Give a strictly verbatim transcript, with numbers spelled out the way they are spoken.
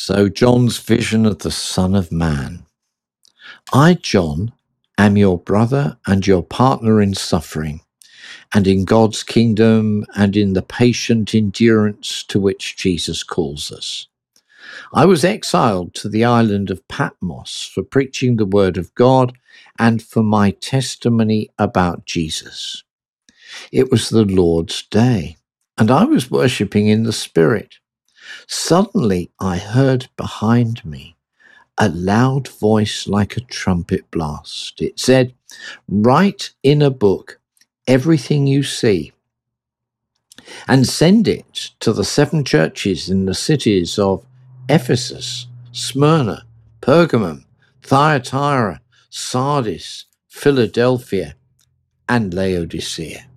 So, John's vision of the Son of Man. I, John, am your brother and your partner in suffering, and in God's kingdom, and in the patient endurance to which Jesus calls us. I was exiled to the island of Patmos for preaching the word of God and for my testimony about Jesus. It was the Lord's day, and I was worshipping in the Spirit. Suddenly I heard behind me a loud voice like a trumpet blast. It said, "Write in a book everything you see, and send it to the seven churches in the cities of Ephesus, Smyrna, Pergamum, Thyatira, Sardis, Philadelphia, and Laodicea."